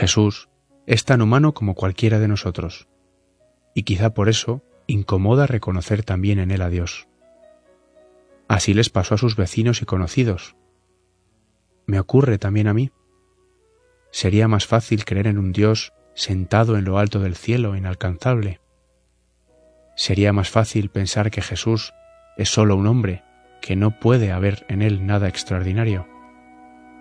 Jesús es tan humano como cualquiera de nosotros, y quizá por eso incomoda reconocer también en él a Dios. Así les pasó a sus vecinos y conocidos. ¿Me ocurre también a mí? ¿Sería más fácil creer en un Dios sentado en lo alto del cielo, inalcanzable? ¿Sería más fácil pensar que Jesús es solo un hombre, que no puede haber en él nada extraordinario?